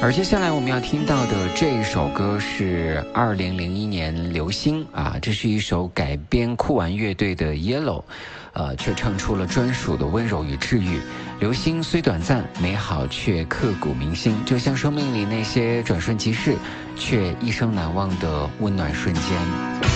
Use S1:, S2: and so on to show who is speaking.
S1: 而接下来我们要听到的这一首歌是2001年刘星啊，这是一首改编酷玩乐队的 Yellow， 却唱出了专属的温柔与治愈。流星虽短暂，美好却刻骨铭心，就像生命里那些转瞬即逝却一生难忘的温暖瞬间。